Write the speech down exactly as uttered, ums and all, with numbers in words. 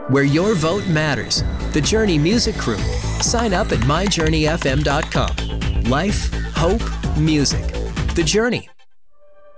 where your vote matters. The Journey Music Crew. Sign up at my journey f m dot com. Life, hope, music. The Journey.